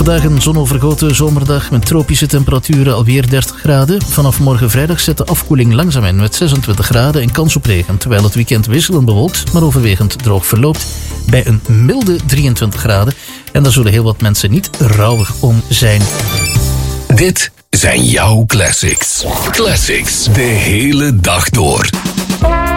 Vandaag een zonovergoten zomerdag met tropische temperaturen, alweer 30 graden. Vanaf morgen vrijdag zet de afkoeling langzaam in met 26 graden en kans op regen. Terwijl het weekend wisselend bewolkt, maar overwegend droog verloopt bij een milde 23 graden. En daar zullen heel wat mensen niet rouwig om zijn. Dit zijn jouw classics. Classics de hele dag door.